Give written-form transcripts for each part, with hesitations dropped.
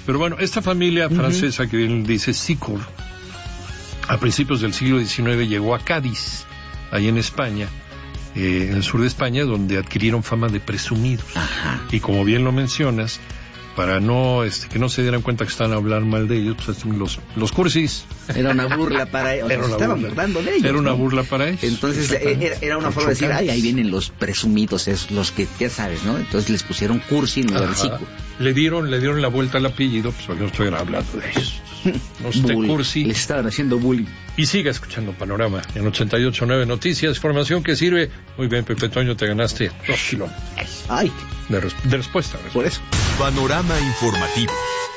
Pero bueno, esta familia francesa que bien dice Sicor, a principios del siglo XIX llegó a Cádiz, ahí en España, en el sur de España, donde adquirieron fama de presumidos. Ajá. Y como bien lo mencionas, para no que no se dieran cuenta que estaban a hablar mal de ellos, pues los cursis. Era una burla para ellos. Estaban burlando de ellos. Era una ¿no? burla para ellos. Entonces era una forma de decir, ay, ahí vienen los presumidos, es los que ya sabes, ¿no? Entonces les pusieron cursi en lugar de Sicor. Le dieron la vuelta al apellido, pues para que no estuvieran hablando de ellos. Cursi. Les estaban haciendo bullying. Y siga escuchando Panorama en 88.9 Noticias, información que sirve. Muy bien, Pepe Toño, te ganaste 2 kilómetros. Ay. De respuesta. Por eso. Panorama informativo.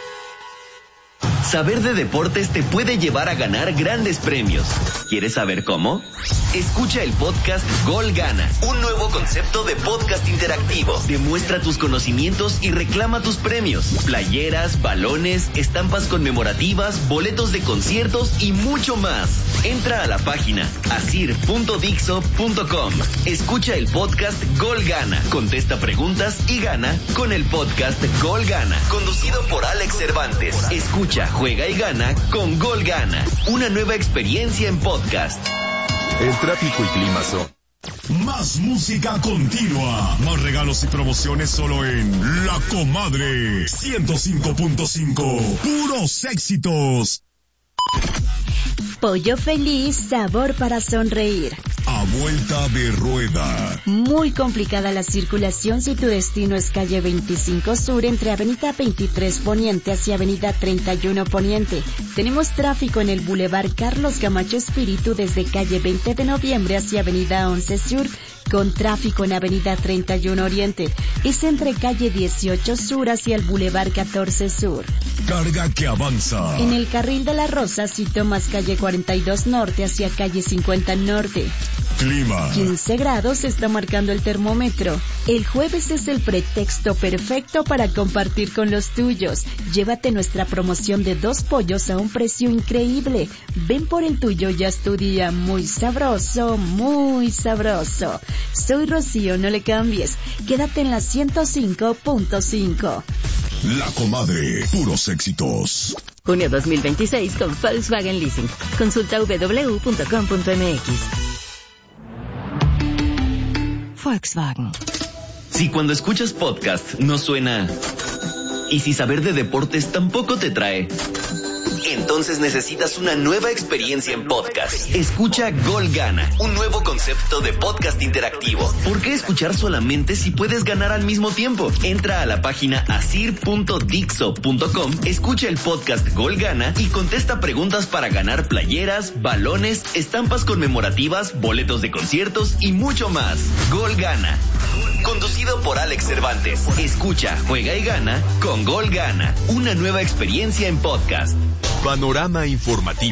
Saber de deportes te puede llevar a ganar grandes premios. ¿Quieres saber cómo? Escucha el podcast Gol Gana, un nuevo concepto de podcast interactivo. Demuestra tus conocimientos y reclama tus premios. Playeras, balones, estampas conmemorativas, boletos de conciertos y mucho más. Entra a la página asir.dixo.com. Escucha el podcast Gol Gana. Contesta preguntas y gana con el podcast Gol Gana, conducido por Alex Cervantes. Escucha, juega y gana con Gol Gana. Una nueva experiencia en podcast. El tráfico y clima son... Más música continua. Más regalos y promociones solo en La Comadre 105.5. Puros éxitos. Pollo Feliz, sabor para sonreír. A vuelta de rueda. Muy complicada la circulación si tu destino es calle 25 Sur entre avenida 23 Poniente hacia avenida 31 Poniente. Tenemos tráfico en el Boulevard Carlos Camacho Espíritu desde calle 20 de Noviembre hacia avenida 11 Sur, con tráfico en avenida 31 Oriente. Es entre calle 18 Sur hacia el Boulevard 14 Sur. Carga que avanza. En el carril de la Rosa, si tomas calle 42 Norte hacia calle 50 Norte. Clima. 15 grados está marcando el termómetro. El jueves es el pretexto perfecto para compartir con los tuyos. Llévate nuestra promoción de 2 pollos a un precio increíble. Ven por el tuyo, ya es tu día. Muy sabroso, muy sabroso. Soy Rocío, no le cambies. Quédate en la 105.5. La Comadre, puros éxitos. Junio 2026 con Volkswagen Leasing. Consulta www.com.mx. Volkswagen. Si cuando escuchas podcast no suena, y si saber de deportes tampoco te trae, entonces necesitas una nueva experiencia en podcast. Escucha Gol Gana, un nuevo concepto de podcast interactivo. ¿Por qué escuchar solamente si puedes ganar al mismo tiempo? Entra a la página asir.dixo.com, escucha el podcast Gol Gana y contesta preguntas para ganar playeras, balones, estampas conmemorativas, boletos de conciertos y mucho más. Gol Gana, conducido por Alex Cervantes. Escucha, juega y gana con Gol Gana, una nueva experiencia en podcast. Panorama informativo.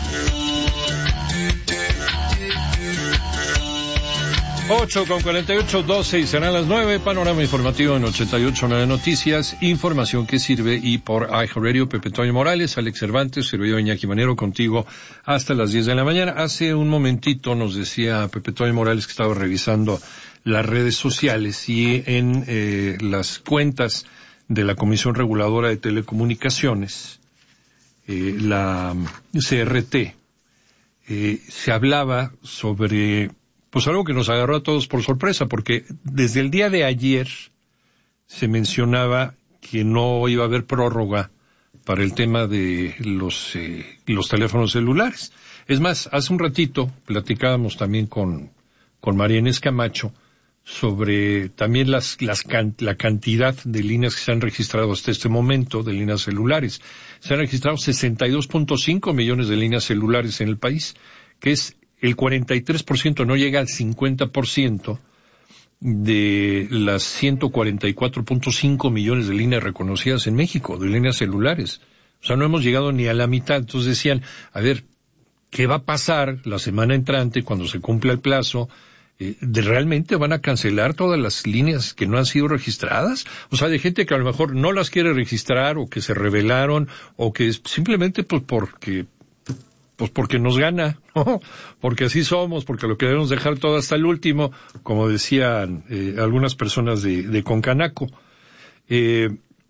8:48, 12 y serán las 9. Panorama informativo en 88.9 Noticias. Información que sirve y por iHeartRadio, Pepe Toño Morales, Alex Cervantes, servidor Iñaki Manero, contigo hasta las 10 de la mañana. Hace un momentito nos decía Pepe Toño Morales que estaba revisando las redes sociales y en las cuentas de la Comisión Reguladora de Telecomunicaciones, la CRT, se hablaba sobre pues algo que nos agarró a todos por sorpresa, porque desde el día de ayer se mencionaba que no iba a haber prórroga para el tema de los teléfonos celulares. Es más, hace un ratito platicábamos también con María Inés Camacho sobre también la cantidad de líneas que se han registrado hasta este momento, de líneas celulares. Se han registrado 62.5 millones de líneas celulares en el país, que es el 43%, no llega al 50% de las 144.5 millones de líneas reconocidas en México, de líneas celulares. O sea, no hemos llegado ni a la mitad. Entonces decían, a ver, ¿qué va a pasar la semana entrante cuando se cumpla el plazo? ¿Realmente van a cancelar todas las líneas que no han sido registradas? O sea, de gente que a lo mejor no las quiere registrar o que se rebelaron o que simplemente porque nos gana, ¿no? Porque así somos, porque lo queremos dejar todo hasta el último, como decían algunas personas de Concanaco. Pero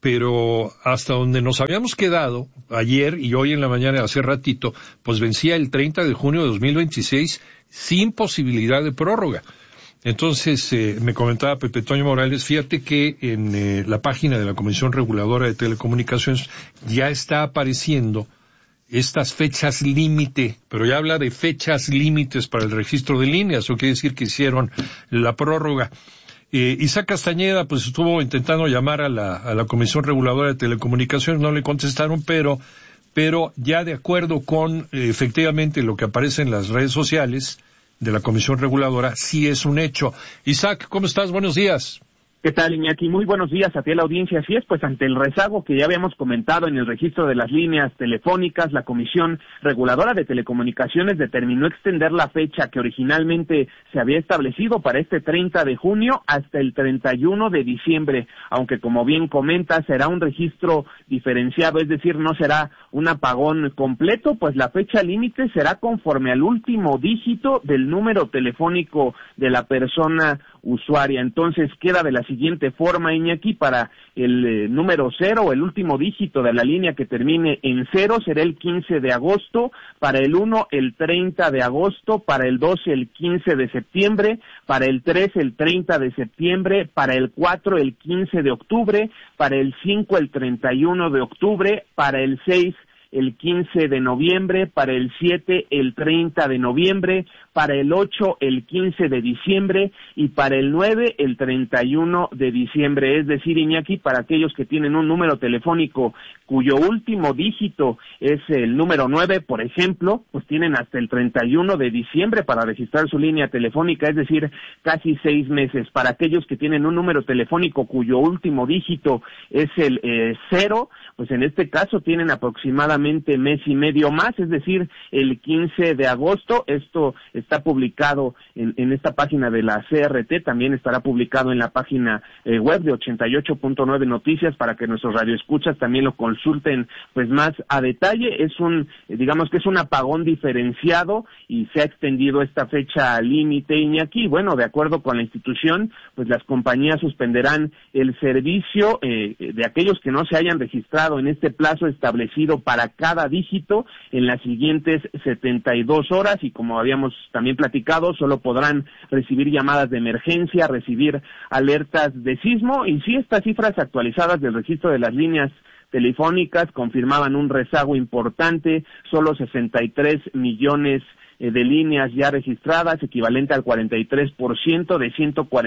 pero hasta donde nos habíamos quedado ayer y hoy en la mañana, hace ratito, pues vencía el 30 de junio de 2026 sin posibilidad de prórroga. Entonces, me comentaba Pepe Toño Morales, fíjate que en la página de la Comisión Reguladora de Telecomunicaciones ya está apareciendo estas fechas límite, pero ya habla de fechas límites para el registro de líneas, eso quiere decir que hicieron la prórroga. Isaac Castañeda, pues estuvo intentando llamar a la Comisión Reguladora de Telecomunicaciones, no le contestaron, pero ya de acuerdo con efectivamente lo que aparece en las redes sociales de la Comisión Reguladora, sí es un hecho. Isaac, ¿cómo estás? Buenos días. ¿Qué tal, Iñaki? Muy buenos días a ti, a la audiencia. Así es, pues ante el rezago que ya habíamos comentado en el registro de las líneas telefónicas, la Comisión Reguladora de Telecomunicaciones determinó extender la fecha que originalmente se había establecido para este 30 de junio hasta el 31 de diciembre, aunque como bien comenta, será un registro diferenciado, es decir, no será un apagón completo, pues la fecha límite será conforme al último dígito del número telefónico de la persona usuaria. Entonces queda de la siguiente forma, Iñaki, para el número 0, el último dígito de la línea que termine en 0 será el 15 de agosto, para el 1 el 30 de agosto, para el 2 el 15 de septiembre, para el 3 el 30 de septiembre, para el 4 el 15 de octubre, para el 5 el 31 de octubre, para el 6 el 15 de noviembre, para el 7 el 30 de noviembre, para el 8 el 15 de diciembre y para el 9 el 31 de diciembre. Es decir, Iñaki, para aquellos que tienen un número telefónico cuyo último dígito es el número 9, por ejemplo, pues tienen hasta el 31 de diciembre para registrar su línea telefónica, es decir, casi 6 meses. Para aquellos que tienen un número telefónico cuyo último dígito es el 0, pues en este caso tienen aproximadamente mes y medio más, es decir, el 15 de agosto. Esto está publicado en esta página de la CRT, también estará publicado en la página web de 88.9 Noticias para que nuestros radioescuchas también lo consulten pues más a detalle. Es digamos que es un apagón diferenciado y se ha extendido esta fecha límite, Iñaki. Bueno, de acuerdo con la institución, pues las compañías suspenderán el servicio de aquellos que no se hayan registrado en este plazo establecido para cada dígito en las siguientes 72 horas y como habíamos también platicado, solo podrán recibir llamadas de emergencia, recibir alertas de sismo y sí, estas cifras actualizadas del registro de las líneas telefónicas confirmaban un rezago importante, solo 63 millones de líneas ya registradas, equivalente al 43% de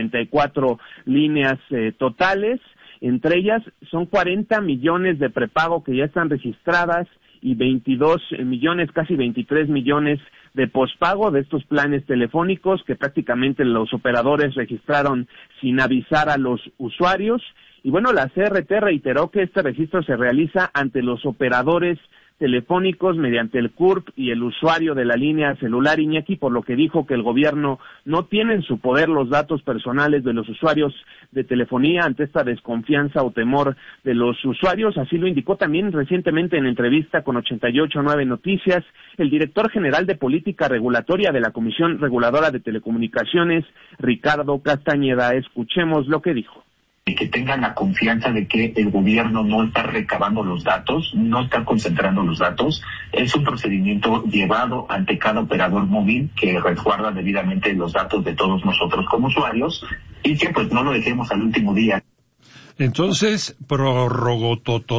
144 líneas totales. Entre ellas son 40 millones de prepago que ya están registradas y 22 millones, casi 23 millones de pospago de estos planes telefónicos que prácticamente los operadores registraron sin avisar a los usuarios. Y bueno, la CRT reiteró que este registro se realiza ante los operadores telefónicos mediante el CURP y el usuario de la línea celular, Iñaki, por lo que dijo que el gobierno no tiene en su poder los datos personales de los usuarios de telefonía ante esta desconfianza o temor de los usuarios. Así lo indicó también recientemente en entrevista con 88.9 Noticias el director general de Política Regulatoria de la Comisión Reguladora de Telecomunicaciones, Ricardo Castañeda. Escuchemos lo que dijo. Que tengan la confianza de que el gobierno no está recabando los datos, no está concentrando los datos. Es un procedimiento llevado ante cada operador móvil que resguarda debidamente los datos de todos nosotros como usuarios y que pues no lo dejemos al último día. Entonces, prorrogó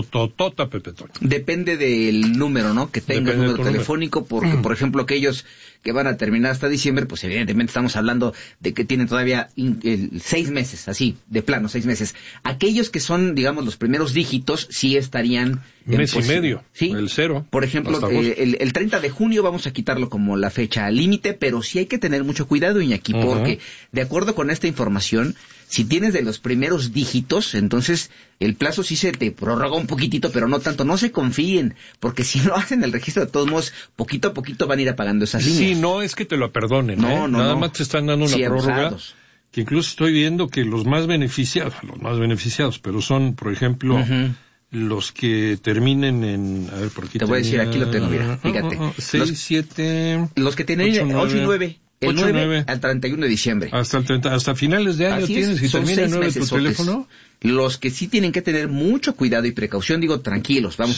Pepe Toño. Depende del número, ¿no? Que tenga el número telefónico, porque, por ejemplo, aquellos que van a terminar hasta diciembre, pues evidentemente estamos hablando de que tienen todavía 6 meses, así, de plano, 6 meses. Aquellos que son, digamos, los primeros dígitos, sí estarían... Mes y medio, ¿sí? El 0. Por ejemplo, el 30 de junio vamos a quitarlo como la fecha límite, pero sí hay que tener mucho cuidado, Iñaki, porque de acuerdo con esta información, si tienes de los primeros dígitos, entonces el plazo sí se te prorroga un poquitito, pero no tanto. No se confíen, porque si no hacen el registro, de todos modos, poquito a poquito van a ir apagando esas líneas. Sí, no es que te lo perdonen, Nada más te están dando una prórroga. Abusados. Que incluso estoy viendo que los más beneficiados, pero son, por ejemplo, los que terminen en... A ver, por aquí te voy a decir, aquí lo tengo, mira, fíjate. 6, 7... Los que tienen 8 y 9... El 8, 9 al 31 de diciembre. Hasta finales de año Así tienes, es, y son termina 6 9 tu mesesotes. teléfono. Los que sí tienen que tener mucho cuidado y precaución, digo, tranquilos, vamos